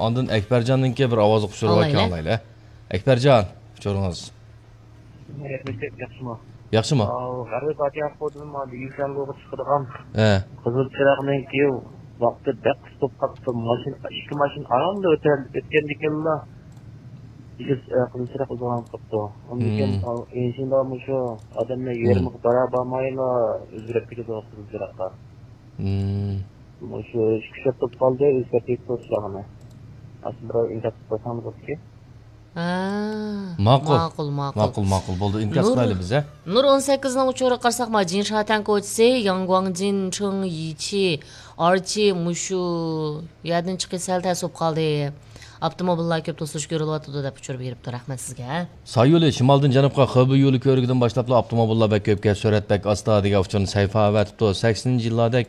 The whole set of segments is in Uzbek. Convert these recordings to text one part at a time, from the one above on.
Ondan Ekbercan'ınki bir ovozni qushirib olganlar. Ekbercan, uchuringiz. Yaxshimi? G'arbiy Fatiha qo'ydim, Yushango'ga chiqadigan. Qizil chiroqning keyu vaqtda baq stop qilib mashina, ikki mashina aramda o'tgan ekanlar. Qizil chiroq uzg'on qilibdi. Undan insonlar shu odamlar yerni barabarmayla o'zgarib ketadi qizil chiroqqa. Shu ikki stop qoldi, o'zgarib ketdi. Aslida intat qo'yamiz-ku. Ma'qul bo'ldi. Inkos qilaylik biz. Nur 18 ning uchuri qarsak ma Jinshan ko'chasi Yangguangjin Cheng Yichi Archi mushu yerdan chiqib sal tasib qoldi. Avtomobillar ko'p to'sish ko'rilyapti deb uchirib beribdi. Rahmat sizga. Soy yo'li shimoldan janubga Xibey yo'li ko'rigidan boshlab avtomobillar bak ko'pga surat bak asta degan uchun sayfa avatibdi. 80-yillardek.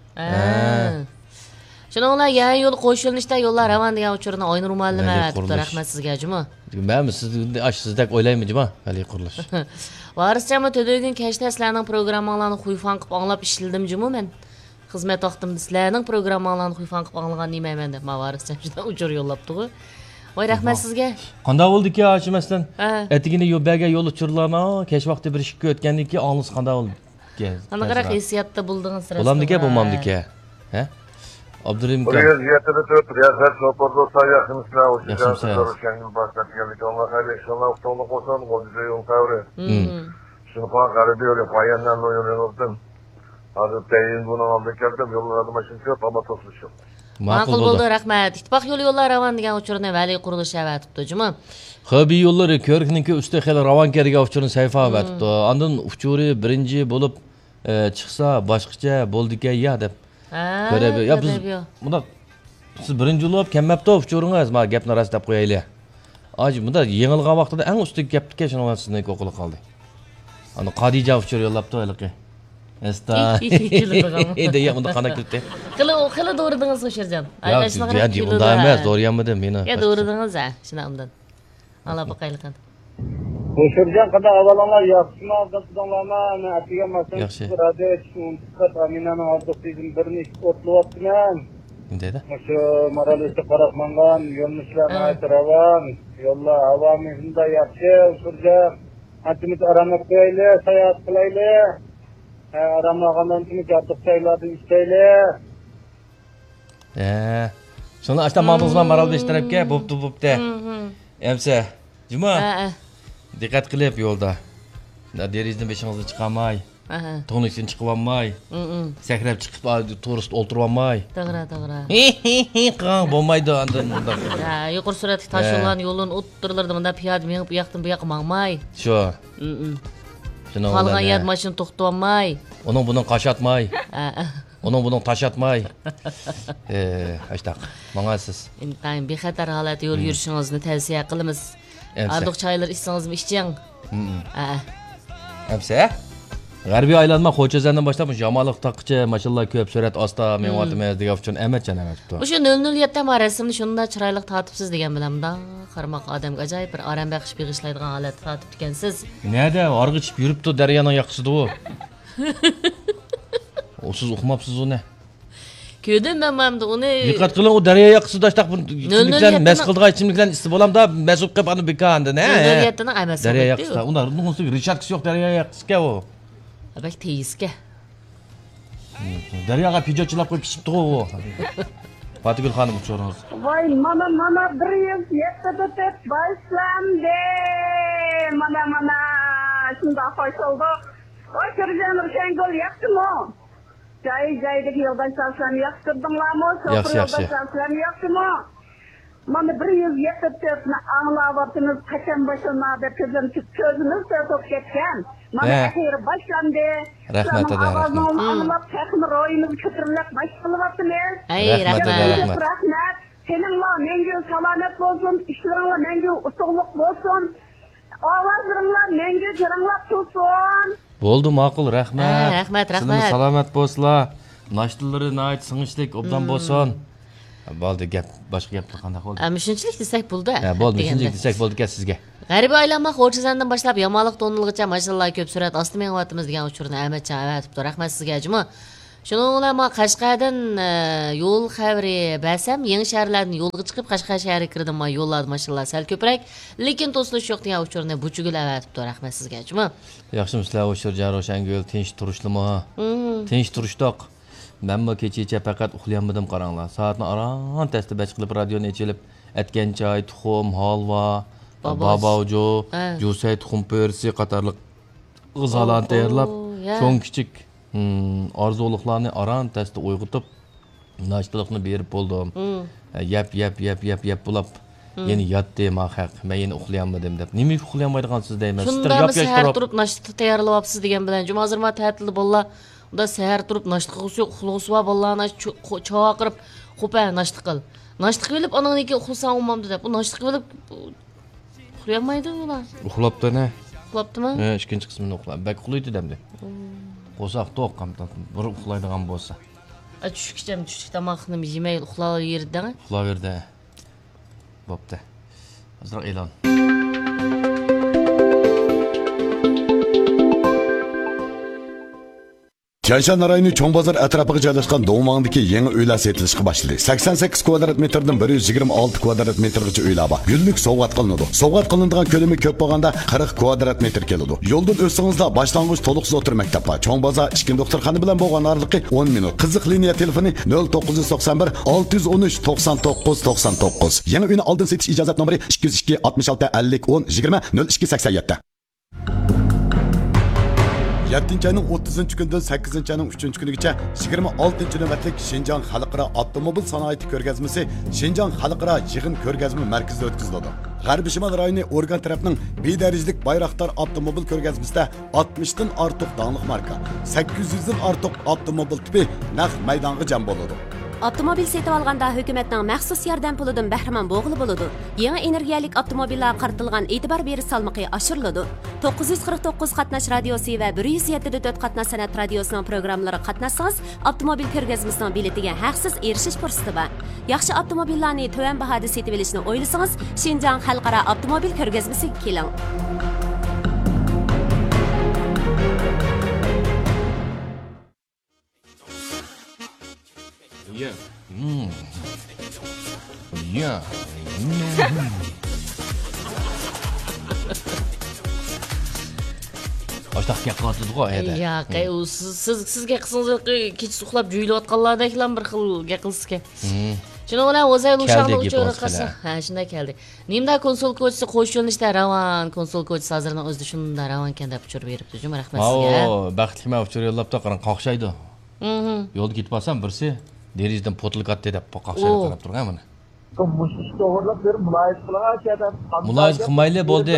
Şununla yan yol qo'shilishda yo'llar ravon degan uchurni Oynur muallim aytibdi. Rahmat sizga, juma. Men sizdek o'ylayman-juma, hali qurilish. Varisjami to'dagin kechda sizlarning programmalarini xuyfon qilib anglab ishildim juma men. Xizmat vaqtimda sizlarning programmalarini xuyfon qilib anglagan neyman deb ma varisjam shunday uchur yo'llabdi-ku. Voy rahmat sizga. Qanday bo'ldi-ki, achimasdan? Etigini yo'lbaga yo'l uchurlarni kech vaqti bir ishga o'tgandan keyin ong'iz qanday bo'ldi? Ana qaraq hissiyatda bo'ldingiz sirasi. Bo'lamdiki, bo'lmamdiki. Ha? Abdurrahim aka. Riyasatda turib, riyasat so'porda sayyohimizlar o'shadan so'rashgan boshqatganlik Allah xayr inshaalloh ustoqni qo'ysin, qo'lga yo'l qavri. Shuni qo'y g'aribi yo'l, qo'yandan yo'lini o'tdim. Hozir tayin buni olib keldim, yo'llarda mashina ko'p, ama to'sish yo'q. Ma'qul bo'ldi, rahmat. Ittifoq yo'llar ravon degan uchurni vali qurilish avatibdi, juma. Xibey yo'llari ko'rikninki usti xeli ravon degan uchurni sayfa avatibdi. Ondan uchuri birinchi bo'lib chiqsa boshqacha bo'ldiki ya deb. Ya biz bunda siz birinchi bo'lib kelmabdi uchuringiz, men gapni rost deb qo'yaylik. Aj bunda yengilgan vaqtida eng ustki gapga shunga sizni o'qilib qoldi. Ana Qadija uchur yo'llabdi o'ylaqi. Esta. Deya bunda qana kirdi. Qili doğradingiz Xo'shirjon. Ya bunda emas, doğrayamadim meni. Ya doğradingiz ha, shuna undan. Ala baqaylik. Xo'shirjon qada avvalonlar yaxshimi aldinglarmi? Men atiga masalan radio chiqib aminani orduqizim birini o'tlayapman. Dedi? Shu moralista qaraqmangan yo'llarni aytiraman. Yo'llar avamizda yaxshi Xo'shirjon. Atimiz aramab qo'yaylik, sayohat qilaylik. Aramlagandan keyin gapni saylarni istaylik. Shuni ashta ma'nozman maralda ishtirabga bo'pti. Emsa, juma. Dikkat qilib yo'lda. Derizni beshingizni chiqarmay. To'nishdan chiqib olmay. Sakrab chiqib to'g'risida o'ltirib olmay. To'g'ri. Qan bo'lmaydi andan bunda. Yuqori suratli tashilgan yo'lni o'ttirlarda bunda piyoda menib bu yoqdan bu yoqqa mangmay. Shu. Qolgan yer mashina to'xtab olmay. Onun bunun qaşatmay. Onun bunun taşatmay. Ashtaq. Menga siz. Intayin bexatar holatda yo'l yurishingizni tavsiya qilamiz. Ardoq choylar ichsangizmi iching. Amsa? G'arbiy aylanma Xo'jazandan boshlab Jamoliq taqqicha mashallah ko'p surat osta men otimiz degan uchun ematchan ematibdi. O'sha 007 ma rasmni shunda chiroyli tortibsiz degan bilamda. Qarmoq odamga ajoyib bir oram baxsh beg'ishlaydigan holatda tortib ekansiz. Nada, org'ichib yuribdi daryoning yoqsida u. O siz o'qimabsiz uni. Ko'rdim men mamda uni. Diqqat qiling, u daryo yoqsida ashtaq bir ichimliklar, masqildigan ichimliklar istib olamda, mas'ul qilib ani bekandi, ne? 007 ning amasi. Daryo yoqsida. Ular bunisi Richardkisi yo'q daryo yoqsida u. Bak teyizga. Daryoga pijochilab qo'yib pishibdi u. Fatigul xonim uchoringiz. Voy, mana 107 boshlandi. Mana shunda qo'shildi. Xo'shirjon Shangol yaxshimi? Joy-joydagi yo'ldan chiqsam yaxshidinglarmi? Yaxshi. Yaxshimi? Mana 107 ni anglayapmiz, qachon boshlanadi deb ko'zimiz to'p ketgan. Mana axir boshlandi. Rahmat edi, rahmat. Anglab texnik ro'yimiz ko'tarilib boshlayapmiz. Ay, rahmat. Rahmat. Seninglar menga salomat bo'lsin, ishlaringlar menga ustuqlik bo'lsin. Ovozlaringlar menga jiringlab tursin. Bo'ldi, ma'qul, rahmat. Rahmat. Sizlar salomat bo'lsizlar. Nashtilari nayt singishlik obdan bo'lsin. Bo'ldi, gap boshqa gap qanday bo'ldi? Shunchalik desak bo'ldi. Bo'ldi, shunchalik desak bo'ldi-ku sizga. G'arbiy aylanma Xo'jazandan boshlab Yomonliq to'nilgacha mashallah ko'p surat osti menvatimiz degan uchurni amatcha avatibdi. Rahmat sizga, juma. Şunun bilan men Qashqardan yo'l xabari bersam, yangi shaharlardan yo'lga chiqib Qashqar shahriga kirdim, men yo'llar mashallah sal ko'proq, lekin to'silish yo'q degan uchurni buchugul avatibdi. Rahmat sizga, juma. Yaxshimi sizlar o'shir Jaroshangul tinch turishlimi? Tinch turishdoq. Menmi kecha faqat uxlayolmadim qaranglar. Soatni aron tasti bach qilib radioni echilib, atgan choy, tuxum, holva, babavjo, jusay tuxum pörsi qatorliq g'izolarni tayyorlab, cho'ng kichik orzuliqlarni aron tasti uyg'otib, nashtalikni berib bo'ldim. Yap bulab. Yeni yatdi ma haq. Men yeni uxlayolmadim deb. Nima uxlayolmaydigansiz deyman. Shunda sahar turib nashta tayyorlayapsiz degan bilan juma hozir men ta'tilda bo'llar. Unda sahar turib nashta qilsa uxlag'usiva bo'llarni chaqirib, "Xo'pa, nashta qil." Nashta qilib ananiki uxlasam olmamdi deb. Bu nashta qilib uxlayolmaydi ular. Uxlabdi-ne? Uxlabdimi? Ikkinchi qismini uxlab. Bak uxlaydi demdi. Qo'saq to'qqamdan bir uxlaydigan bo'lsa. Tushlik tomoqni yemay uxlayverdi. Uxlayverdi. Bo'pti. Hozir e'lon. Tianshan rayoni Cho'ng bozor atrofiga joylashgan Do'ngmangdagi yangi uylar setilishga boshladi. 88 kvadrat metrdan 126 kvadrat metrgacha uylar bor. Yillik sovg'at qilinadi. Sovg'at qilinadigan ko'lami ko'p bo'lganda 40 kvadrat metr keladi. Yo'ldan o'tsingizlar boshlang'ich to'liqsiz o'tir maktab bor. Cho'ng bozor ishkin doktorxona bilan bo'lgan oraliqi 10 minut. Qiziq liniya telefoni 0991 613 99 99. Yangi uyni oldin setish ijozat nomeri 202 66 50 10 20 0287. 7 ayning 30 kunidan 8 ayning 3 kunigacha 26 navbatlik Şinjan Xalqaro avtomobil sanoati ko'rgazmasi Şinjan Xalqaro yig'in ko'rgazma markazida o'tkaziladi. G'arbiy Shimol rayoni organ tarafining bedarajlik Bayroqtar avtomobil ko'rgazmasida 60 dan ortiq danglik marka, 800 dan ortiq avtomobil tipi naq maydonga jam bo'ladi. Avtomobil setib olganda hukumatning maxsus yordam pulidan bahramand bo'lg'ili bo'ladi. Yangi energiyalik avtomobillar qaratilgan e'tibor berish salmoqi oshiriladi. 949 qatnash radiosi va 107.4 qatnash san'at radiosining programmalari qatnashsangiz, avtomobil ko'rgazmasining biletiga haqsiz erishish fursati bor. Yaxshi avtomobillarni to'van bahoda setib olishni o'ylasangiz, Şinjan Xalqaro avtomobil ko'rgazmasiga keling. Yeah. Oştaq gaqatdı-go edi. Ya, sizga qisingizga kech uxlab juylayotganlardaklan bir xil gaqilsizga. Shuni bilan o'zay uşaqni uchun qilsa, ha, shunday keldi. Nimda konsul ko'chisi qo'shilishda Ravan konsul ko'chisi hozirdan o'zida shunda Ravan kan deb uchur beribdi. Juma rahmat sizga. Baxtli uchur yo'llabda qarang qoqshaydi. Yo'lda ketib olsam birsi derizdan potilib qatdi deb qoqshayib qarab turgan mana. Muloyiz qilmayli bo'ldi.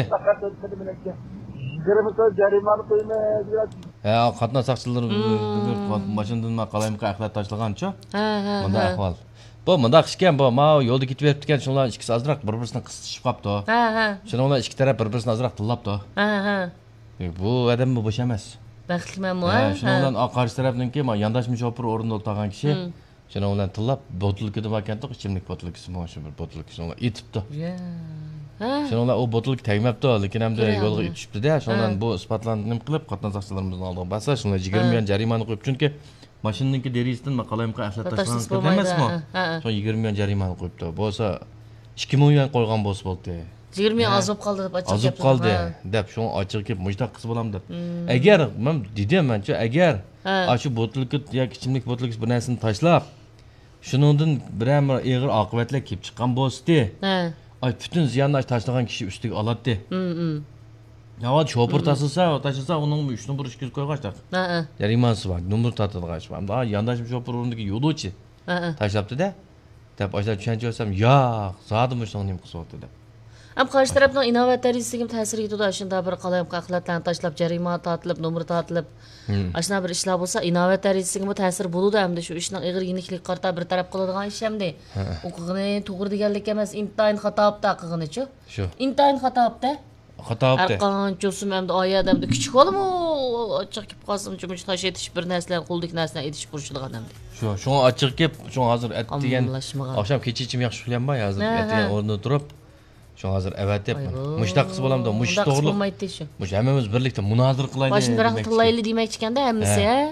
Ha, qatnash saqchilari mashinadan qalayimqa axlat tashlagancha. Bunda ahvol. Bu bunda qishgan bu ma yo'lda ketib beribdigan shunlar ikkisi azroq bir-birini qisishib qopdi. Shunlar ikki taraf bir-birini azroq tillabdi. Bu odam bu bo'sh emas. Baxtlimanmi? Shundan qarshi tarafniki ma yondashmi shopir o'rinda o'tirgan kishi Şuna ulan tillab botulka deb aytgandik, ichimlik botulkasi mana shu bir botulka shuna etibdi. Şuna ulan o botulka tegmabdi, lekin hamda yo'lga yetishibdi-da. Shundan bu isbotlanib qilib qatnashchilarimizning oldiga basa, shuna 20 million jarimani qo'yib, chunki mashinaniki derizdan maqalayimqa axlat tashlagan emasmi? Shuna 20 million jarimani qo'yibdi. Bo'lsa 2 million qo'ygan bo'lsa bo'ldi. 20 million azib qoldi deb aytib azib qoldi deb shuni ochiq kelib mujdaq qilsa bo'lam deb. Agar men dedim mencha agar shu botulka yoki ichimlik botulkasi bir narsani tashlab shuningdan biror og'ir oqibatlar kelib chiqqan bo'lsa-da, butun ziyonni tashlagan kishi ustiga oladi. Navot shopir tashlasa, uning 3 numar 200 qo'yg'achlar. Jarimasi bor, numar tatadigan. Hamda yondashib shopir o'rnidagi yo'lovchi tashlabdi-da. Deb aytib tushuncha olsam, yo'q, zodim shuni nima qilib deb. Am qarshi tarafning innovat darajasiga ta'sir etadi. Shunda bir qalayim qaxlatlarni tashlab, jarima tortilib, nomer tortilib, ashuna bir ishlar bo'lsa, innovat darajasiga bu ta'sir bo'ladi. Hamda shu ishning ig'ir yeniklik qarta bir taraf qiladigan ish hamda. U qilgani to'g'ri deganlik emas, intayin xatobda qilganichi. Shu. Intayin xatobda. Xatobda. Qanchosum hamda oyadamda kichik bo'limi, ochiq kelib qolsin, chumuch tash etish bir narsalarni qo'ldik narsalarni etish burchilgan hamda. Shuni ochiq kelib, shuni hozir degan. Oqsham kechikchim yaxshi uxlayanman, hozir degan o'rnida turib Şu hazır evet yapma. Muştaq qız bolamda mush to'g'ri. Mush hammamiz birlikda munozir qilaylik. Boshni bir qilaylik demoqchi ekanda hammasi.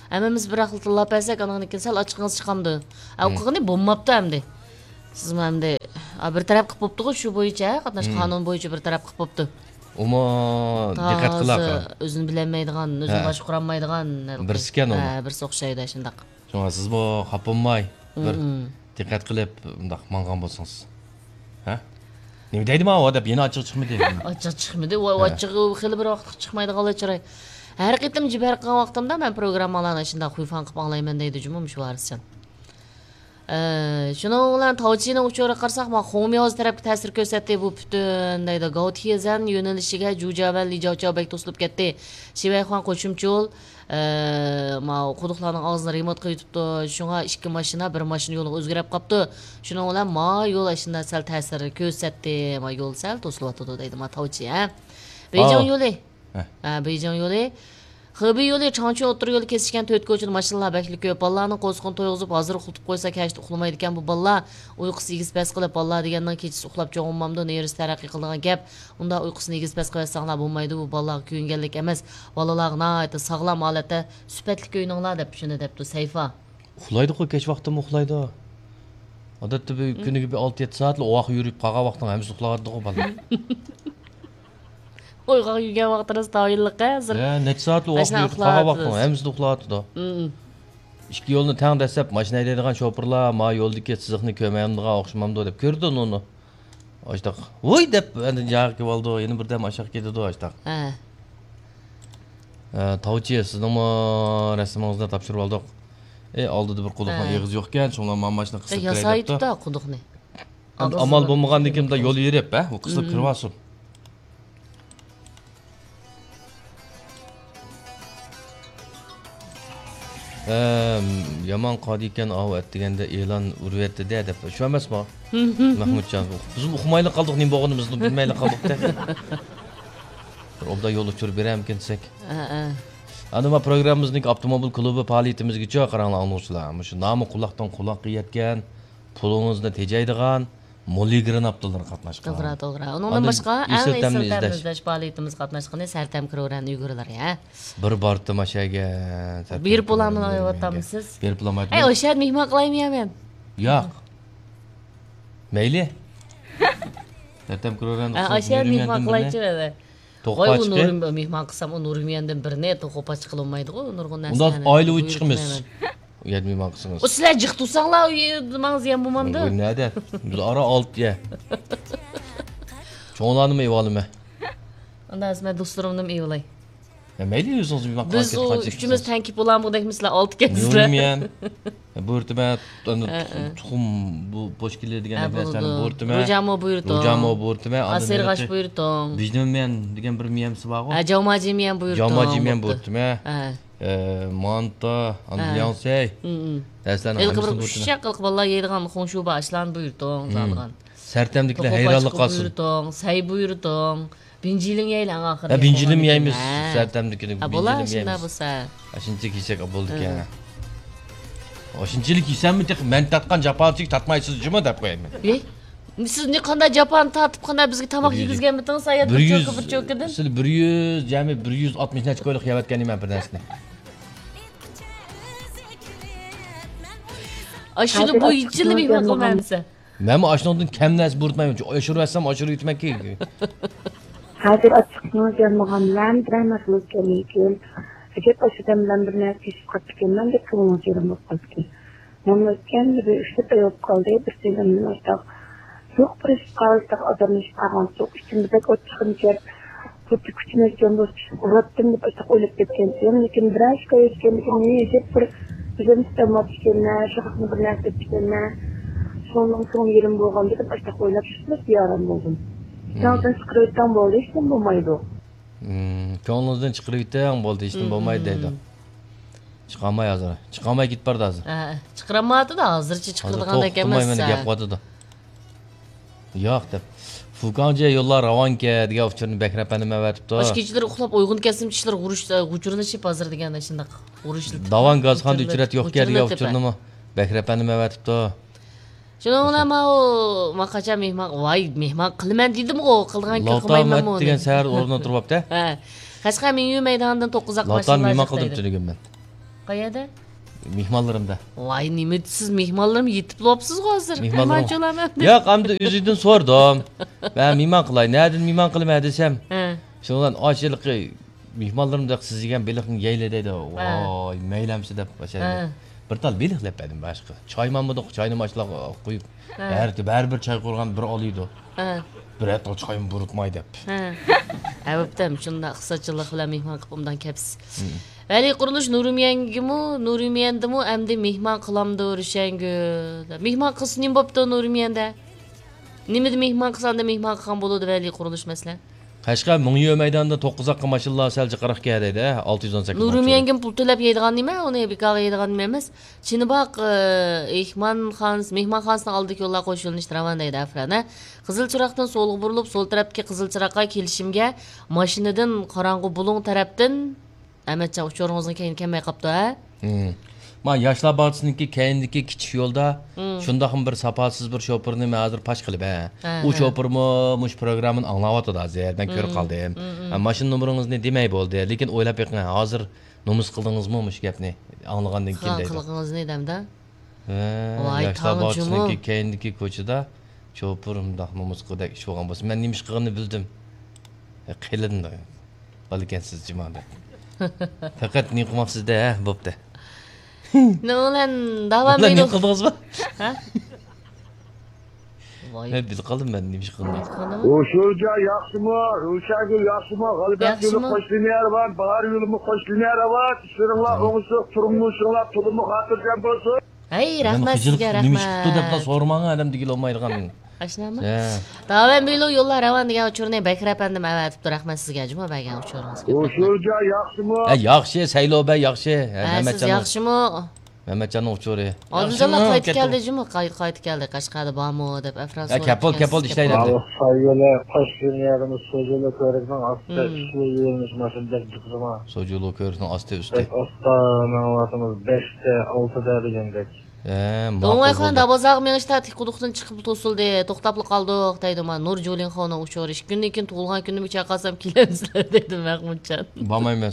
Hammamiz bir xil tillab bersak, anaqaniki sal ochiqingiz chiqamdi. Qilgani bo'lmabdi hamdi. Siz hamdi bir taraf qilib bo'pti-ku shu bo'yicha, qatnash qonun bo'yicha bir taraf qilib bo'pti. Uma diqqat qilaq. O'zini bilmaydigan, o'zini boshqara olmaydigan birsikan u. Birsi o'xshaydi shundaq. Shunga siz bu xaponmay bir diqqat qilib undaq mangan bo'lsangiz. Ha? Nima deydimi o deb yana ochiq chiqmadi. Ochiq chiqmadi. Ochig'i xili bir vaqt chiqmaydigan chiray. Har qitim jibar qilgan vaqtimda men programmalarni shunday quyfan qilib anglayman deydi jumum shu varisjon. Shuning bilan Tavchining uchori qarsak, men Xomiyoz tarafga ta'sir ko'rsatdi bu butun deydi. Gautiyazan yo'nalishiga Jujavan Lijovchabek to'silib ketdi. Shivayxon qo'shimchol ma quduqlarning og'zini remont qilib yutibdi. Shunga 2 mashina, 1 mashina yo'li o'zgarib qopti. Shuning bilan ma yo'l ashunda sal ta'sir ko'rsatdi. Ma yo'l sal to'silyotdi deydi ma Tavchi, ha. Beyjon yo'li. Beyjon yo'li. Xibey yo'li Changchu o'tir yo'li kesishgan 4 ko'chini mashinalar bakli ko'p. Ballarning qo'sqin to'yg'izib, hozir uxlatib qo'ysa, kashda uxlamaydi ekan bu ballar. Uyqusi egiz pas qilib, ballar degandan kechasi uxlab cho'g'inmamdi, neris taraqqiy qilgan gap. Unda uyqusini egiz pas qilsanglar bo'lmaydi, bu ballar kuyinganlik emas. Balalar nayta sog'lom holatda sifatli ko'yininglar deb shuni debdi Sayfa. Uxlaydi-ku, kech vaqtda uxlaydi. Odatda kuniga 6-7 soatli vaqt yurib qolgan vaqtda hamma uxlaydi-ku ballar. Uyquga yurgan vaqtingiz tayinliqqa hozir. Necha soatli vaqt yurib qolgan vaqtda hamma uxlaydi. Ikki yo'lni tang dasab, mashina haydaydigan shoferlar ma yo'ldagi chiziqni ko'maydigan o'xshamamdi deb ko'rdi uni. Oyshtaq. Voy deb endi jag'iga oldi, yana birdan aşağı ketdi oyshtaq. Tavchi sizning rasmingizni topshirib oldik. Oldida bir quduqning eg'iz yo'q ekan, shunga men mashina qisib kirib. Yasaydi-da quduqni. Amal bo'lmagandan keyin yo'l yerib, u qisib kirib Yaman qadikan avat deganda e'lon urayotdi deb. Shu emasmi? Mahmudjon, biz uxmayli qoldik, nima bo'lganimizni bilmayli qoldik-da. Obda yo'l o'chirib beramikin desek. Ana bu programmamizning avtomobil klubi faoliyatimizga qaranglar angluvchilar. Shu nomi quloqdan quloqqa yetgan, pulingizni tejaydigan Moligran Abdullar qatnashgan. To'g'ri. Undan boshqa eng izlash faoliyatimiz qatnashgan Sartam Kiroran uyg'urlar, ya. Bir bordi mashaga. Bir pulamni olyapmisiz? Bir pulam aytdim. O'sha mehmon qilaymi men? Yo'q. Mayli. Sartam Kiroran. O'sha mehmon qilaychi dedi. To'qoch mehmon qilsam, Nurmiyandan birni to'qoch qilolmaydi-ku, nurg'un narsa. Undan oyli uch chiqmiz. Yetmeyman kısınız. O sizler cık tutsanlar uyumanız yan bulmamdı. Nerede? Biz ara alt ya. Çoğunlarını mı evalı mı? Ondan sonra dostlarımdan evalay. Meyli yüzünüz bir makal biz o üçümüz tenkip olan buradaki mesela alt kendisler. Nurmiyan. Buyurtuma tuxum bu boşkiler degen nefeslerini buyurtuma. Rojamo buyurtum. Rojamo buyurtuma. Asirgaş buyurtum. Bijnimiyan degen bir miyemsi var o. Jawmajimiyan buyurtum. Jawmajimiyan buyurtuma. Manta, Andiyansey. Derslerini hangisi buyurtuma. Şişak kılık vallahi yediğen konşu başlan buyurtum. Sertemdikler hayranlık kalsın. Buyurtum, say buyurtum. Bincilin yaylan ahırı. Bincilim yaymış sertemdikini. Bola şimdi bu sa. Aşınçı kisek abolduk ya. Aşınçılık isen mi tek men tatkan Japancık tatmaysız cuma dep koyayım. Siz ne kadar Japan tatıp kadar bizge tamak yigizgen bitiniz hayat bir çok edin. Siz 100 cami 160 neç koyluk yavatkenim ben bir dersine. Aşırı boyutçulu bir bakım hemse. Ben aşırı kemnes burtmayım. Aşırı etsem aşırı yutmak ki. Hazır açıklığınız yanmağanlar, dramatlıq gəliyken, həcət başıdamdan bir nəsə işib qaçıqından da kılınız yerim olqazki. Onun ötken gibi üçlü dayop qaldı, bir seylemin ortaq. Yox bir işib qalışdaq adamın işib qalğan soq, içimizək o çıxınca, kötü küçün etken dost, uğrattım da başdaq ölüp ketken. Lekin bir aşka etken, niye edip bir üzüm istemat işkenler, şahısını bir nəsə etkenler, son yerim bolğan da başdaq oylap şişlik bir aram oldum. Yoldan çıkırıktan boldu, işten bulmaydı. Yolunuzdan çıkırıktan boldu, işten bulmaydı deydi. Çıkamay hazır. Çıkamay git barda hazır. Çıkıramadı da hazırca çıkırdıgan da kemezse. To'xtamay meni gap qo'ydi da. Yo'q deb. Fuqanca yo'llar ravanke degan ofchirni bakrapani avatibdi. Bosh kechilar uxlab uyg'un kesimchilar g'uchurnishib hozir deganda shunday urushdi. Davan gazxon uchrat yo'q degan ofchirni bakrapani avatibdi. Şunu ona o maqacha mehmon qilman dedim-ku, qilgan-ku qilmayman uni. Lotam degan sahar o'rnida turibdi. Qashqa Mingyu maydonidan 9 mashinalar. Lotam mehmon qildim degan men. Qayerda? Mehmonlarimda. Voy, nima siz mehmonlarim yetib bo'psiz hozir. Mehmonlarim. Yo'q, hamda o'zidan so'rdim. Men mehmon qilay, neden mehmon qilma desam. Shundan ochiliqi mehmonlarimda siz degan beliqni yeyla deydi. Voy, maylamsi deb bashar. Bir tal beliqlab berdim boshqa. Choymanmidi, choyni mashlab qo'yib. Baribir choy qo'rgan bir oliydi. Bir hatto choyim burutmay deb. Avibdim, shunda qisqachilik bilan mehmon qilib undan kapsiz. Vali qurilish Nurimiyandimi, endi mehmon qilamdi o'rishangi. Mehmon qilsin nim bo'pti Nurimiyanda. Nimada mehmon qilsanda mehmon qilgan bo'ladi vali qurilish masalan. Qashqa Mungyo maydonida 9 aqqa mashallah salji 40 ga deydi, 618. Nurimiyangim pul to'lab yeydigan nima, uni bekaga yeydigan nima emas. Chinibaq mehmonxonasining oldiga yo'llar qo'shilinish ravan deydi Afrana. Qizil chiroqdan so'lga burilib, so'l tarafga qizil chiroqqa kelishimga mashinadan qorong'u bulung tarafdan Ahmetcan uçuruğunuzun keyin kelmay qapti, ha? Ma yoshlar bog'chisiniki keyindiki kichik yo'lda shundaqim bir sapasiz bir shoferni men hozir pash qilib, u shofermi mush programmani anglayotdi hozir. Men ko'rib qoldim. Mashina nomeringizni demay bo'ldi, lekin o'ylab beqing, hozir nomus qildingizmi mush gapni anglagandan keyin deydi. Qilgingiz nedamda? Yoshlar bog'chisiniki keyindiki ko'chada shofer mundaq nomus qilib ish bo'lgan bo'lsa, men nima ish qilganini bildim. Qilindi. Balkansiz jimoda. Faqat ne qilmoqsizda, bo'pti. Ne ulan davam edin. Ne qildingizmi? Ha? Voy. Bil qildim men nima ish qildim. O'sha yaxshimi? O'shagul yaxshimi? G'albat yo'li qo'shlinar var, bahar yo'limi qo'shlinar var. Siringlar o'ngsiz turmushinglar turmi xotirjam bo'lsin. Hey, rahmat sizga, rahmat. Nima ish qildi deb so'rmang, adam degil olmaydigan. Ashnami? Davam belo yo'llar ravan degan uchurni Bakrapandim avatibdi, rahmat sizga juma bergan uchuringizga. O'sha yaxshimi? Yaxshi, Sayloba yaxshi. Siz yaxshimi? Mehmetcanning uchuri. Oldinlar qaytib keldi juma, qaytib keldi. Qashqarda bormi deb Afron so'radi. Kapol ishlaydi. Sayyola qo'shilganimiz so'jula ko'rikning ostida ishli yo'limiz mashinada chiqdimi? So'jula ko'rikning osti usti. Osta ma'lumotimiz 5 ta 6 ta degandek. Do'ngayxon dabozaq menishda quduqdan chiqib to'sildi, to'xtab qoldik deydi. Men Nur Jolinxonning uchuri 2 kundan keyin tug'ilgan kunimga chaqasam kelamizlar dedi Mahmudjon. Bormaymiz.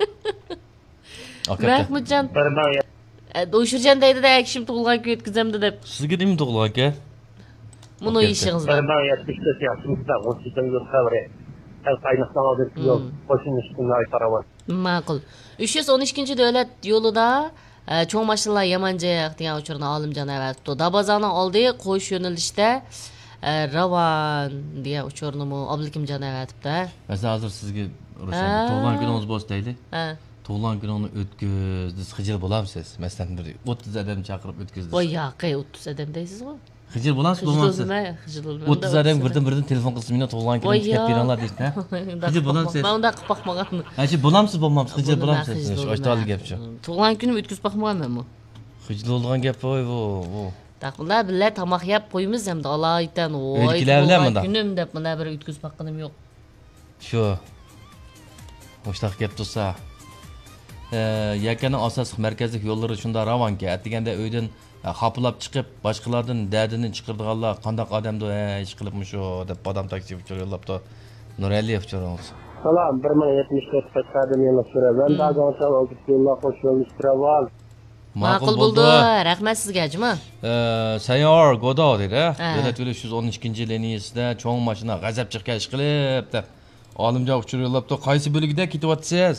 Mahmudjon. O'shirjan deydi-da, kishim tug'ilgan kun o'tkazamdi deb. Sizga nima tug'ilgan aka? Buni ishingizda. Ben yetmişte siyasımızda o sistemi gösterdi. El kaynaktan aldık yol. Koşun üstünde ay tarafa. Ma'qul. 312 davlat yo'lida cho'ng mashinalar Yamanjaq degan uchurni Olimjon avatibdi. Dabozani oldi qo'yish yo'nalishda Ravan degan uchurni Oblikimjon avatibdi. Masalan, hozir sizga tug'ilgan kuningiz bo'lsa deydi. Tug'ilgan kuningni o'tkazdi, xijil bo'lamsiz. Masalan, bir 30 odam chaqirib o'tkazdi. Voy, yo'q, 30 odam deysiz-ku. Xijil bo'lamsiz, bo'lmasiz? Xijil bo'lmayman. 30 odam birdan telefon qilsa, meni tug'ilgan kunim kelib beringlar deydi, ha? Xijil bo'lamsiz. Men unda qilib boqmaganman. Achi bo'lamsiz, bo'lmamsiz, xijil bo'lamsiz. Aytoldi gap shu. Tug'ilgan kunim o'tkazib boqmaganman. Xijil bo'lgan gap voy, bu. Taqlar billa tomoq yeb qo'ymiz hamda Allohdan voy. Kunim deb mana bir o'tkazib boqqanim yo'q. Shu. O'shtaq gap tursa. Yakana asosiy markaziy yo'llari shunda ravanki. Atiganda uydan xapilab chiqib, boshqalardan dadini chiqirdiganlar qanday odamdi, ish qilibmi shu deb odam taksi uchun yo'llabdi. Nuraliyev uchun. Salam, 1074 Qashqardan yana so'radim. Dag'oncha olib yo'llar qo'shilmish traval. Ma'qul bo'ldi. Rahmat sizga, juma. Sayyor Godo dedi. Davlat yo'li 312 liniyasida cho'ng mashina g'azab chiqqan ish qilib deb Olimjon uchun yo'llabdi. Qaysi bo'lagida ketyapsiz?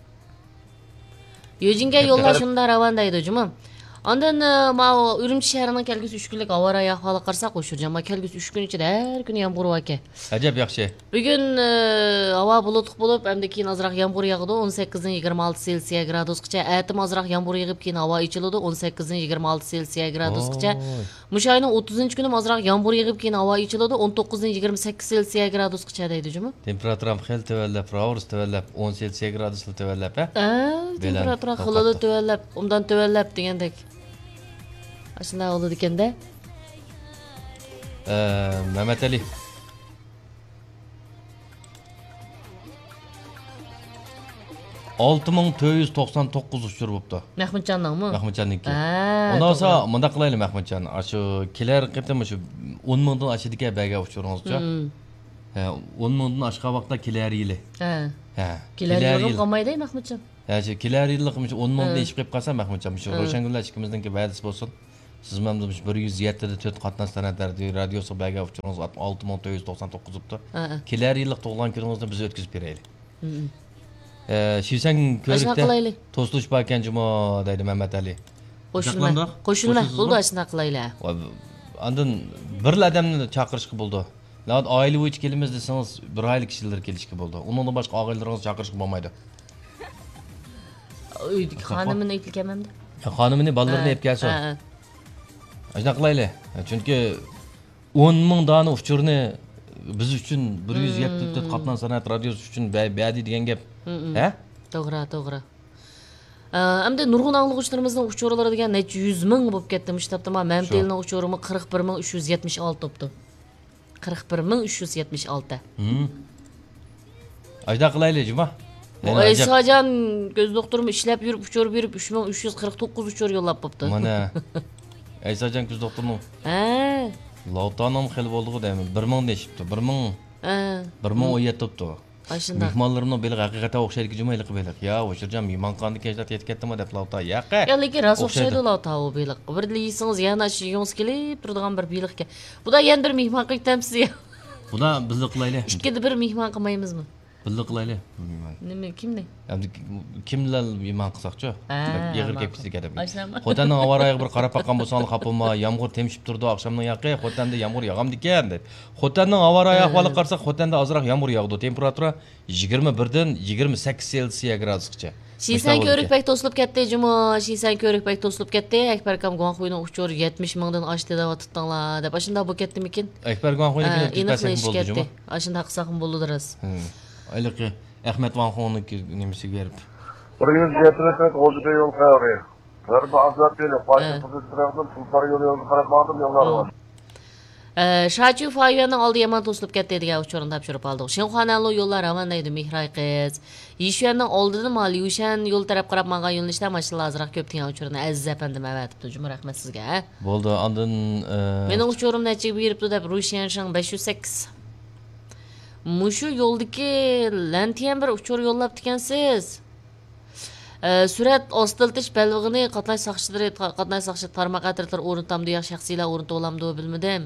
Yojinga yo'llar shunda ravan deydi, juma. Ondan Urumchi shahrining kelgusi 3 kunlik avariya ahvoli qarasak, o'shirjan. Kelgusi 3 kun ichida har kuni yomg'ir aka. Ajab yaxshi. Bugun havo bulutli bo'lib, hamda keyin ozroq yomg'ir yog'di, 18 dan 26 Selsiya gradusgacha. Atim ozroq yomg'ir yog'ib, keyin havo ichiladi, 18 dan 26 Selsiya gradusgacha. Mushayning 30-kuni ozroq yomg'ir yog'ib, keyin havo ichiladi, 19 dan 28 Selsiya gradusgacha deydi, juma. Temperaturam xil tevallab, Raurs tevallab, 10 Selsiya gradusli tevallab, ha? Temperatura xilada tevallab, undan tevallab degandek. Shunday bo'ldi ekanda. Mehmet Ali. $6,499 uchur bo'pti. Mahmudjonningmi? Mahmudjonniki. Undan so'ng bunda qilaylik Mahmudjon. Shu kelar qitim shu 10 mingdan oshadiga baga uchuringizcha. 10 mingdan oshgan vaqtda kelar yili. Kelar yili qolmaydi Mahmudjon. Yani kelar yıllık 10 ming deyishib qo'yib qolsam Mahmudjon, shu Ro'shangullar ikkimizningki va'dasi bo'lsin. Siz mana 107 da 4 qatnashdan radiosi baga uchunuz 6999 debdi. Kelar yillik tug'ilgan kuningizni biz o'tkazib beraylik. Shivsan ko'rikda to'slish bor ekan juma deydi Mamat Ali. Qo'shilma bo'ldi ashuna qilaylar. Andan bir odamni chaqirishga bo'ldi. Lat oila bo'yicha kelamiz desangiz bir oylik kishilar kelishga bo'ldi. Undan boshqa oilalarimiz chaqirishga bo'lmaydi. Xonimini aytilganmanda. Xonimini bolalarni olib kelsa. Ashuna qilaylik. Chunki 10 ming dona uchurni biz uchun 174 qatnan san'at radiosi uchun badi degan gap. Ha? To'g'ri. Endi nurg'un anglovchilarimizning uchurlari degan necha 100 ming bo'lib ketdi. Mushtapda men Mamtelning uchurimi 41376 topdi. 41376. Ashuna qilaylik, juma. Aysajon ko'z doktorim ishlab yurib uchur berib 3349 uchur yo'llab bo'pti. Mana Aysajon ko'z doktorning. Lawtanom xil bo'ldi deyman. 1000 deyshibdi. 1000. 1017 topdi. Ashunda. Mehmonlarimning beli haqiqatan o'xshaydi jumaylik beliq. Ya, o'shirjam mehmonxonada kechda yetib ketdimi deb Lawta. Yaqa. Ya, lekin ras o'xshaydi Lawta u beliq. Bir deysiz yana shu yongs kelib turadigan bir beliqga. Bu da yana bir mehmon qilyapsiz ya. Buni bizni qilaylik. Ikkida bir mehmon qilmaymizmi? Bizni qilaylik. Nima kimni? Endi kimlar mehmon qilsaqchi? Yig'ir kelibsiz deb. Xotanning avarayiga bir qarab baqqan bo'lsangiz xapolma, yomg'ir temishib turdi, oqshomning yaqi, xotanda yomg'ir yog'amdi ekan deb. Xotanning avarayi ahvoliga qarasak, xotanda ozroq yomg'ir yog'di. Temperatura 21 dan 28 Selsiya gradusgacha. Shiysan ko'rikpak to'silib ketdi, juma. Shiysan ko'rikpak to'silib ketdi. Akbar akam Guanxuyning uchur 70 mingdan oshdi deb o'tibdinglar deb. Ashunda bu ketdimikin? Akbar Guanxuyning o'tkazib bo'ldi juma. Ashunda qilsaq ham bo'ldi ras. Ayliqi Ahmet Vanxonning nimasiga berib. 170 o'zida yo'l qayri. Bir bazat dedi, qo'shib turibdim, pullar yo'lga qarab bordim, yo'llar bor. Shachu Fayanning oldi yomon to'silib ketdi degan uchurni topshirib oldik. Shinxonali yo'llar aman deydi Mehray qiz. Yishuanning oldidan Maliyushan yo'l taraf qarab menga yo'nalishda mashinalar azroq ko'p degan uchurni Aziz apandim avatibdi. Juma rahmat sizga. Bo'ldi, ondan mening uchurim nechiga beribdi deb Rushanshin 508. Mushu yo'ldagi lantiyan bir uchur yo'llab ekansiz. Surat ostiltish balvig'ini qatnash soqchilari tarmoq atroflar o'rintam degan shaxsiylar o'rinta olamdi bilmadim.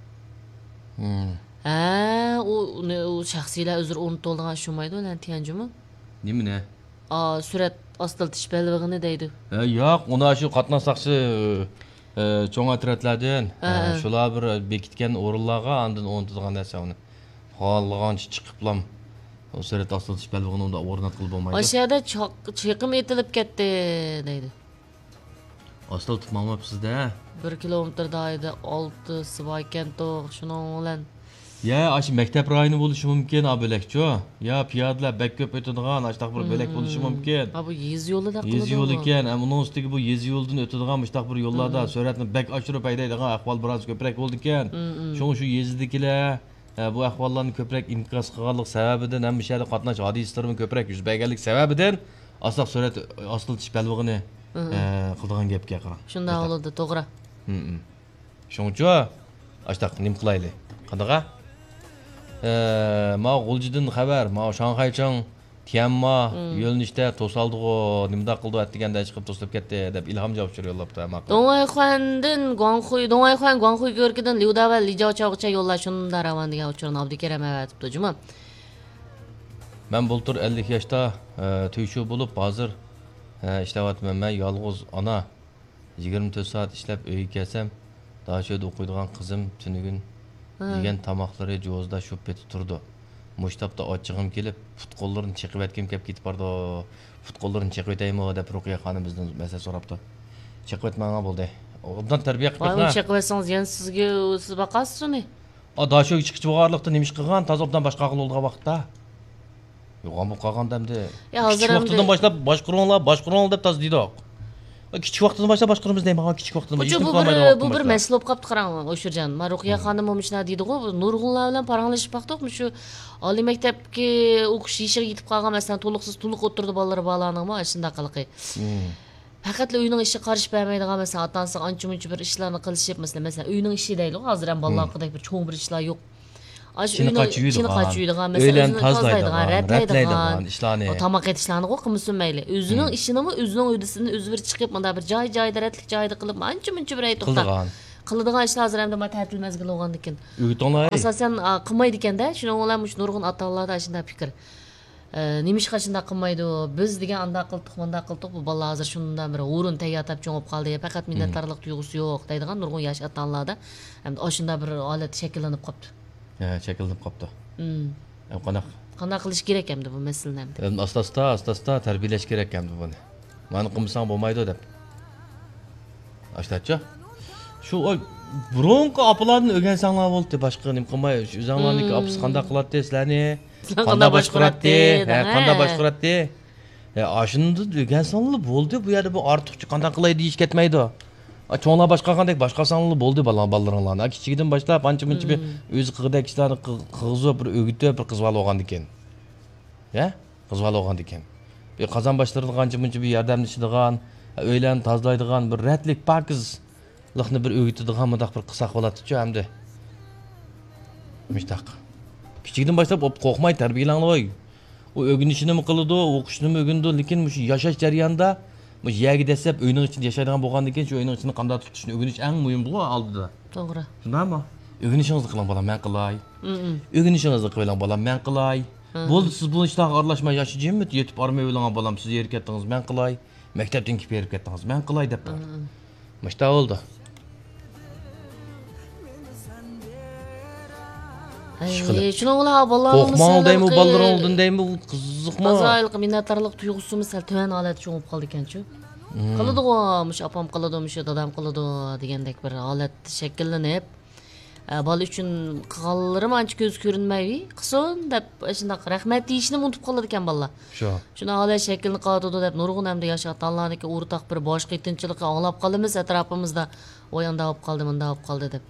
U shaxsiylar o'zir o'rinta olgan shumaydi lantiyanjimi? Nima? Surat ostiltish balvig'ini deydi. Yo'q, uni shu qatnash soqchi cho'ng atroflardan shular bir bekitgan o'rinlarga andin o'rnatgan narsa uni. Xohlagancha chiqiblam. O surat ostiltish balvig'ini unda o'rnatib bo'lmaydi. O'shada chiqim etilib ketdi deydi. Ostiltib mamapsizda? 1 kilometrda edi 6 bor ekan to'q shuning bilan. Ya, ashi maktab rayoni bo'lishi mumkin, bo'lakchi. Ya, piyodalar bak ko'p o'tadigan, ashtaq bir bo'lak bo'lishi mumkin. Bu yez yo'lida qiladi. Yez yo'l ekan, uni ustiga bu yez yo'ldan o'tadigan ashtaq bir yo'llarda suratni bak oshirib haydaydigan ahvol biroz ko'proq bo'ldi ekan. Shuning shu yezdikilar bu ahvollarni ko'proq inqos qilganlik sababidan ham mishali qatnash hodisalarning ko'proq yuz berganlik sababidan asliq surat ostiltish balvig'ini qildigan gapga qarang. Shunday bo'ldi, to'g'ri. Shuncha ashtaq nim qilaylik. Qanaqa? Ma G'uljidan xabar, ma Shanxaychang Tianma yo'lnishda to'saldigo, nimda qildi atdiganda chiqib to'slab ketdi deb ilhom javob yo'llabdi. Dong'ayxondan Guanxuy ko'rkidan Liuda va Lijaochog'cha yo'llar shunda ravon degan uchurni Abdukaram avatibdi, juma. Men bultur 50 yoshda to'yshu bo'lib, hozir ishlayapman. Men yolg'iz ona 24 soat ishlab uyga kelsam, dashoda o'qiydigan qizim tunugun degan tomoqlari jo'zda shub etib turdi. Mushtapda ochig'im kelib, futqollarini chiqib etkim kelib ketib bordi. Futqollarini chiqib etaymi deb Ruqiya xonim bizdan masala so'rabdi. Chiqib etmanga bo'ldi. Undan tarbiya qilib qo'ygan. Chiqib etsangiz, yana sizga siz baqasiz uni. Dashoga chiqib chiqarliqda nima ish qilgan? Tazobdan boshqa qilgan vaqtda. Yo'q, bu qolgandamda. Kichik vaqtdan boshlab boshqaronlar deb taz deydi. Kichik vaqtdan boshlab boshqaramiz deyman, kichik vaqtdan boshlab. Bu bir masala bo'lib qolibdi, qarang, O'shirjon. Maruqiya xonim o'mishlar deydi-ku, nurg'unlar bilan paranglashib baqdiqmi shu oliy maktabga o'qish yishiga yetib qolgan, masalan, to'liq o'tirdi bolalar bolalarning shunday qiliqi. Faqat uyning ishi qarishib bermaydigan, masalan, ota-onasi ancha-muncha bir ishlarni qilishib, masalan, uyning ishi deydi, hozir ham bolalardek bir cho'ng bir ishlar yo'q. İçini kaçıydigan, öğlen mesela tazlaydigan, rətlaydigan, işlarni. Tamaq etişlarni qoy qılmısın məyli. Özünün işini mi, özünün öydüsünü özü bir çıxıb, manda bir joyda rətlik joyda qılıb, ancha-muncha bir ayt toxta. Qıladigan ishlar hozir ham ta'til mezgili bo'lgan ekan. Asosan qilmaydi ekanda, shuning bilan mush nurg'un ota-onalarda shunday fikr. Nimishqa shunday qilmaydi? Biz degan anda qildik, munda qildik, bu bolalar hozir shundan bir o'rin tayyorlab cho'ngib qoldi. Faqat minnatdorlik tuyg'usi yo'q deydigan nurg'un yosh ota-onalarda ham shunday bir holat shakllanib qoldi. Shakllanib qoldi. Qanday qilish kerak hamdi bu masalani hamdi. Asta-asta tarbiyalash kerak hamdi buni. Mani qilmasang bo'lmaydi deb. Ashtachi. Shu burunqi apalarni o'rgansanglar bo'ldi, boshqa nim qilmay, o'zinglarniki apis qanday qiladi sizlarni? Qanday boshqaradi? Qanday boshqaradi? Ashunda o'rgansanglar bo'ldi, bu yerda bu ortiqcha qanday qilay deyish ketmaydi. Cho'nglar boshqargandek boshqarsanglar bo'ldi bolalarni. Kichikdan boshlab ancha-muncha bir o'zi qilgidek ishlarni qilg'izib, bir o'gitib, bir qizib olgan ekan. Qizib olgan ekan. Bir qozon boshlarida ancha-muncha bir yordamlashadigan, o'ylarni tozlaydigan bir ratlik pakiz liqni bir o'gitadigan mudaq bir qilsak bo'ladi-ku hamda. Mishtaq. Kichikdan boshlab qo'rqmay tarbiyalanglar. U o'rganishini mi qiladi, o'qishini mi o'rgandi, lekin shu yashash jarayonida bu yerga desab uyning ichida yashaydigan bo'lgandan keyin shu uyning ichini qanday tutishni o'rganish eng muhim bu oldida. To'g'ri. Shundaymi? O'rganishingizni qiling bolam, men qilay. O'rganishingizni qiling bolam, men qilay. Bo'ldi, siz bu ishlarga aralashmay yashayjinmi? Yetib bormay o'ylagan bolam, siz yerga ketdingiz, men qilay. Maktabdan kelib berib ketdingiz, men qilay deb. Mashta oldu. Şuna ola bolalarımız qo'rqmang deymi, bolalar oldin deymi, qiziqmi? Azaylik minnatdorlik tuyg'usi misal tuvan holat cho'ngib qoldi ekan-ku. Qiladi-ku, mush opam qiladi, mush dadam qiladi degandek bir holat shakllanib, bola uchun qilganlarim ancha ko'z ko'rinmaydi. Qilsin deb shunday rahmat deyishni unutib qoladi ekan bolalar. Shuna holat shaklni qoladi deb nurg'un hamda yosh ota-onalarniki o'rtaq bir boshqa tinchlikni anglab qolamiz atrofimizda. O'yanda olib qoldi, bunda olib qoldi deb.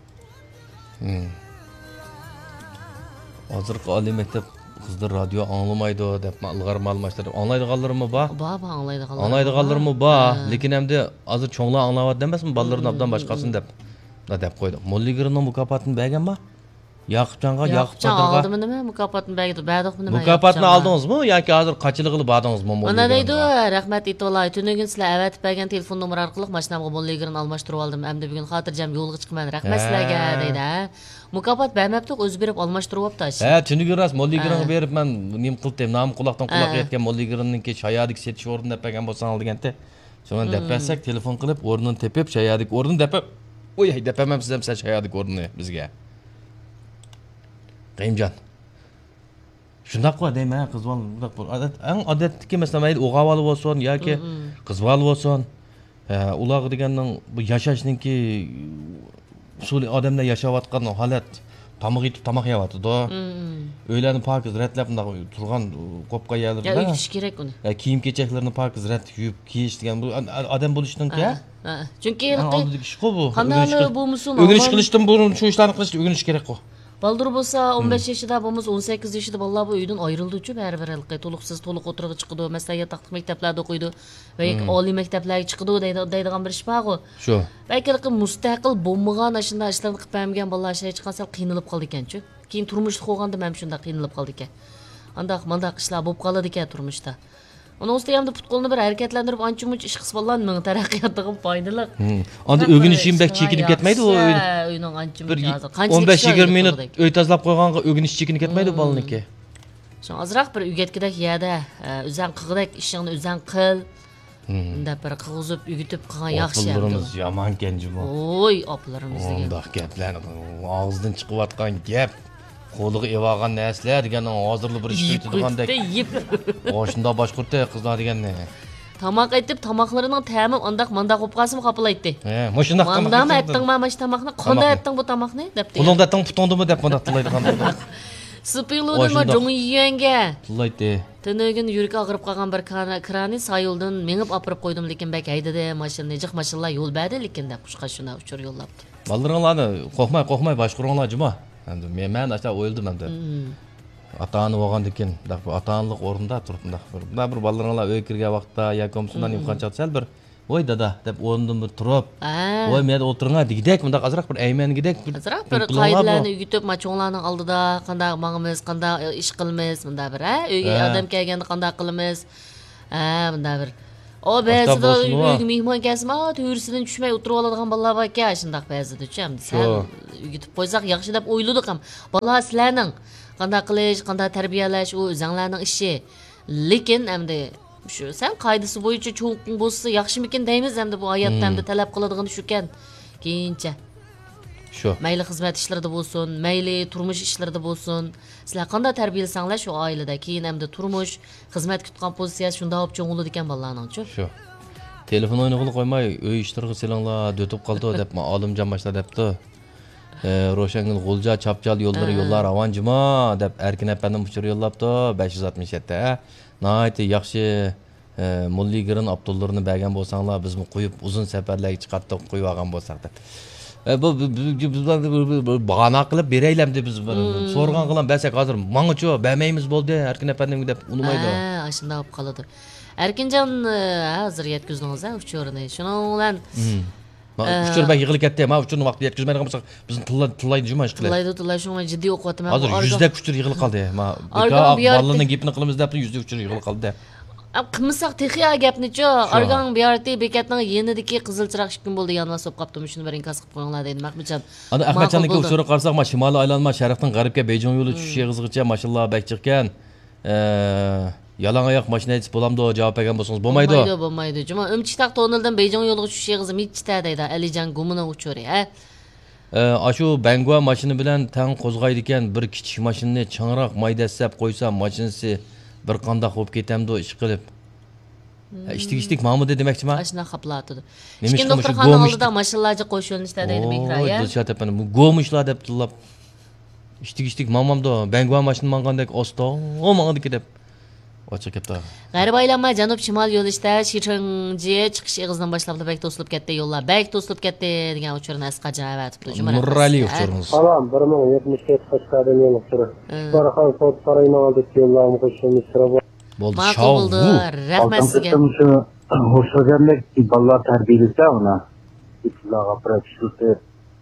Hozirgi oliy maktab qizlar radio anglamaydi deb ilg'or ma'lumotlar anglaydiganlarmi bor? Bor, anglaydiganlar. Anglaydiganlarmi bor, lekin hamda hozir cho'nglar anglayapti emasmi, bolalarni obdan boshqasin deb qo'ydi. Molligirning mukofotini berganmi? Yaqubjonga, oldimi nima mukofotni berdik nima? Mukofotni oldingizmi yoki hozir qachilik qilib bordingizmi? Mana deydi, rahmat aytiblar. Tunugin sizlar avatib bergan telefon nomeri orqali mashinamga molligirni almashtirib oldim. Endi bugun xotirjam yo'lga chiqman. Rahmat sizlarga deydi. Mukofot bermabdi, o'zi berib almashtiryapti. Tunugin ras molligirni berib men nim qildim, nom quloqdan quloqqa yetgan molligirninki shayodik setish o'rnini deb bergan bo'lsangiz deganda. Shuni deb bersak, telefon qilib o'rnini tepib, shayodik o'rnini deb Oy, depemem sizem sen shayodik o'rnini bizga. Qayimjon. Shundoq qo'y deyman, qizbol, bundoq bo'l. Eng odatdagi masalan, mayli o'g'avali bo'lsin yoki qizbol bo'lsin, ular deganning bu yashashninki usuli odamlar yashayotgan holat, tomoq yetib tomoq yeyapti-da. Uylarni pokiz ratlab bundoq turgan qopqa yerlarda. Ya uyutish kerak uni. Kiyim-kechaklarni pokiz rat yuvib kiyish degan bu odam bo'lishdan-ki. Chunki oldidagi ish bu. Qanday bo'lmasin, o'rganish qilishdan burun shu ishlarni qilishni o'rganish kerak-ku. Baldur bo'lsa 15 yoshida, bo'lmasa 18 yoshida bolalar bu uydan ayrildi-ku, baribir to'liqsiz to'liq o'tirib chiqdi, masalan, yataqli maktablarda o'qiydi va oliy maktablarga chiqdi deydigan bir ish bor-ku. Shu. Balki mustaqil bo'lmagan shunday ishlarni qilib bermagan bolalar ishlab chiqqan sal qiynalib qoldi ekan-ku. Keyin turmushda qo'yganda ham shunday qiynalib qoldi ekan. Mandaq ishlar bo'lib qoladi ekan turmushda. Onun ustiga ham futbolni bir harakatlantirib ancha-muncha ish qilsa bolalar men taraqqiyotiga foydali. Endi o'rganishim bak chekinib ketmaydi u uyning ancha-muncha hozir. 15-20 minut uy tozalab qo'yganga o'rganish chekinib ketmaydi bolaniki. Shu ozroq bir uygatkidek yerda o'zing qilgidek ishingni o'zing qil. Unda bir qilg'izib, uyitib qilgan yaxshi. Oplarimiz yomon kenjimo. Oy, oplarimiz degan. Undaq gaplar og'izdan chiqayotgan gap. Qo'liga evagan narsalar deganing hozirli bir ish qiladigan-dek. Oshunda boshqurta qizlar deganni. Tamoq aytib, tamoqlarining ta'mi andaq-mandaq bo'lib qolsin qapilaydi. Moshundaq tamoq. Mandam aytding, mana shu tamoqni qanday aytding bu tamoqni debdi. Qo'lingda tang putondimi deb bundaq tilaydigan. Spiludimi jongi yeyanga. Tilaydi. Tunugin yurak og'rib qolgan bir krani sayildan mengib opirib qo'ydim, lekin bak haydadi, mashina jiq mashinlar yo'l berdi, lekin deb qushqa shuna uchur yo'llabdi. Bolalarni qo'rqmay boshqaringlar juma. Endi men acha o'yildim endi. Ata-ona bo'lgandan keyin, ata-onalik o'rnida turibdi. Bir bolalarga uy kirgan vaqtda yoki o'msundan imkoncha sal bir voy dada deb o'rnidan bir turib voy men o'tiringlar degidek bunda azroq bir aymangidek azroq bir qoidalarni uyutib cho'nglarning oldida qanday mangimiz qanday ish qilamiz bunda bir uyga odam kelganda qanday qilamiz bunda bir o ba'zida uyga mehmon kelsa to'g'risidan tushmay o'tirib oladigan bolalar bor ekan shundoq ba'zida ham sal uyutib qo'ysak yaxshi deb o'yladik ham bolalar sizlarning qanday qilish qanday tarbiyalash u o'zinglarning ishi lekin endi shu sen qoidasi bo'yicha cho'ng bo'lsa yaxshimikin deymiz endi bu hayotda endi talab qiladigan shu ekan keyincha shu mayli xizmat ishlarida bo'lsin mayli turmush ishlarida bo'lsin sizlar qanday tarbiyalasanglar shu oilada keyin endi turmush xizmat kutgan pozitsiyasi shunday olib cho'ng bo'ladi ekan bolalarning shu telefon o'yini qo'ymay uy ishlarga selanglar o'tib qoldi deb olimjon boshla debdi Ro'shangil G'ulja chapchal yo'llar avanjima deb Erkin apandim uchur yo'llabdi 567 Nayt yaxshi Mulli Girin Abdullarni bergan bo'lsanglar bizmi qo'yib uzun safarlarga chiqarib qo'yib olgan bo'lsak deb. Bu bahana qilib beraylam deb biz so'rgan qilan bersak hozir mengacha bermaymiz bo'ldi Erkin apandimga deb unumaydi. Shunda olib qoladi. Erkinjon hozir yetkazdingiz uchorini. Shuning bilan uchur bak yig'ilib ketdi. Men uchurni vaqtida yetkazmaydigan bo'lsak bizni tillaydi juma ish qiladi. Tillaydi shunga jiddiy o'qiyapman. Hozir 100 dak uchur yig'ilib qoldi. Men bolalarning gapini qilamiz deb 100 uchur yig'ilib qoldi. Qilmasak texiya gapni-chu. Argan BRT bekatning yenidagi qizil chiroq 2 kun bo'ldi yonmas bo'lib qopdim. Shuni bir inkos qilib qo'yinglar deydi Mahmudjon. Ana Ahmadjonniki uchur qarsak, ma shimoliy aylanma sharqdan g'arbga Beyjing yo'li tushish yig'izgacha mashallah bak chiqqan. Yalan oyoq mashina yetib bo'lamdi javob bergan bo'lsangiz bo'lmaydi. Bo'lmaydi. Juma Umchitaq toneldan Beyjing yo'liga tushish yig'izi mitchita deydi Alijon Gumini uchuri, Ashu Bangwa mashina bilan tang qo'zg'aydi ekan bir kichik mashinani changroq maydasab qo'ysa mashinasi bir qandoq bo'lib ketamdi ish qilib. Ishtik Mahmud demoqchiman. Ashuna xaplatdi. Ishkin doktorxona oldida mashinalarga qo'shilishda deydi Mehra. Dilshod apani bu go'mishlar deb tillab. Ishtik mamamdo Bangwa mashina mangandek osto, o mangandiki deb. Ochiq ketdi. G'arib aylanma janub shimol yo'lishda Shirinji chiqish eg'izidan boshlab bek to'silib ketdi yo'llar. Bek to'silib ketdi degan uchurni asqaja aytibdi. Nurali uchurimiz. Salom, 1077 Qashqardan yo'l uchuri. Barxan sot sarayning oldida yo'llarni qo'shimiz sira bo'ldi. Bo'ldi. Rahmat sizga. Hoşçakalın bolalar tarbiyalasa ona. İtlaga praktişte.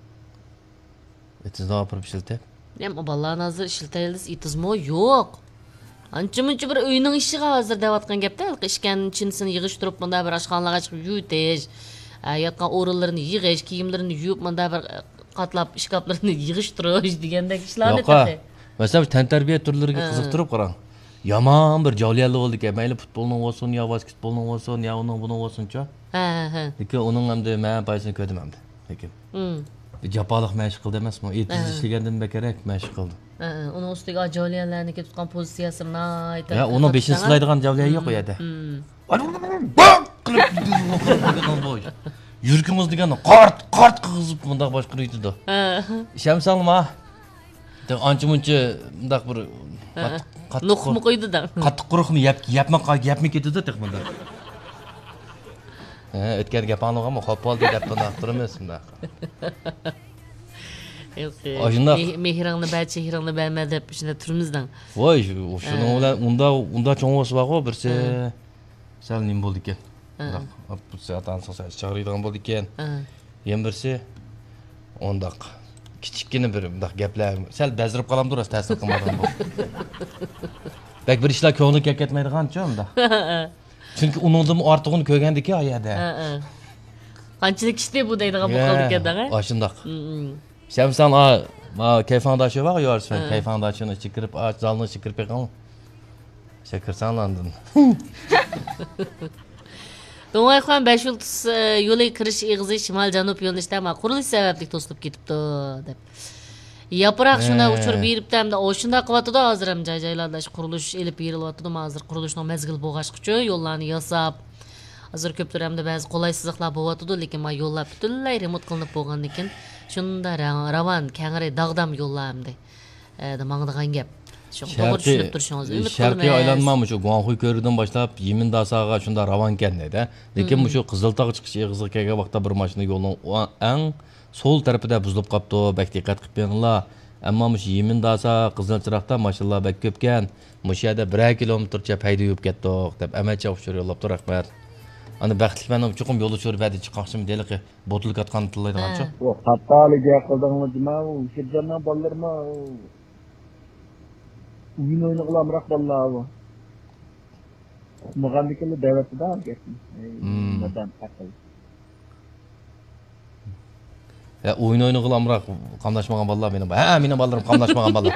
İtizlaga praktişte. Nem bolalar hozir ishlataylik itizmo yo'q. Ancha-muncha bir uyning ishiga hozir deyotgan gapda ishkan chinsini yig'ishtirib bunda bir oshxonalarga chiqib yutish, yotgan o'rinlarini yig'ish, kiyimlarini yuvib bunda bir qatlab ishkaplarni yig'ishtirish degandek ishlarni tadi. Masalan, tantarbiya turlariga qiziqtirib qarang. Yomon bir joliyalik bo'ldi ekan. Mayli futbolning bo'lsin, yo basketbolning bo'lsin, yo uning buning bo'lsin-chi. Lekin uning hamda men paysini ko'rdim hamda. Lekin. Bir japolik mashq qildi emasmi? Etiz ishlagandan kerak mashq qildi. Uning ustiga joliyalarni tutgan pozitsiyasini aytadi. Ya, uni 5-chi slaydigan joliya yo'q u yerda. Yurkimiz degan qort qizib bundaq boshqaraydi-da. Shamsalma. Ancha-muncha bundaq bir Nuqmi qo'ydi-da. Qattiq quruqni yapmi ketdi-da texmanda. O'tgan gapingni xo'p bo'ldi deb tunaqtiramiz bunda. Mehrangni barcha chehrangni berma deb shunda turimizdan. Voy, shuning bilan unda cho'ng bo'lsa bor birsi sal nim bo'ldi ekan. Bu soatdan so'ng chaqiradigan bo'ldi ekan. Yana birsi ondaq kichikgina bir bundaq gaplar sal bazirib qolamdi rost ta'sir qilmagan bu. Bak bir ishlar ko'ngli ketmaydigan-chi unda. Chunki uningdan ortig'ini ko'rgandiki oyada. Qanchalik ishli bu deydigan bu qoldi ekan-da. Shundaq. Shamsan kayfandashi bor yo'rsan, kayfandashini ichiga kirib, zalni ichiga kirib qolgan. Shakirsanlandin. Do'ngayxon 5 yulduz yo'liga kirish eg'izi shimol-janub yo'nalishda qurilish sababli to'silib ketibdi deb. Yaproq shuna uchirib beribdi hamda shunda qilyapti-da hozir ham joy-joylarda qurilish elib berilyapti-da hozir qurilishning mezgil bo'lg'achqichi yo'llarni yasab. Hozir ko'plar hamda ba'zi qulaysizliklar bo'lyapti-da, lekin men yo'llar butunlay remont qilinib bo'lgandan keyin shunda ravon, kangri, dag'dam yo'llar hamda. Mangdigan gap. To'g'ri tushunib turishingizni umid qilaman. Sharqiy aylanmami shu Guanxuy ko'ridan boshlab Yimin dasaga shunda ravon ekan deydi. Lekin shu Qiziltog' chiqish eg'iziga kelgan vaqtda bir mashina yo'lning eng so'l tarafida buzilib qopti. Bak diqqat qilib beringlar. Ammo shu Yimin dasa Qizilchiroqda mashinalar bak ko'pkan. Mush yerda 1 kilometrcha payda yurib ketdik deb amacha o'xshar yo'llabdi rahmat. Аны бәхетлі мәнім чоқым yolu çörüp әді çıqaqşım delik botuluk atqan tıllaydıqanço. O hattalıca qıldığını cima, şircandan ballarıma oyun oyunu qılamıraq ballar o. Muğandikili devleti de al geçsin. Neden akıl? Oyun oyunu qılamıraq qamlaşmağan ballar benim. Ha, benim ballarım qamlaşmağan ballar.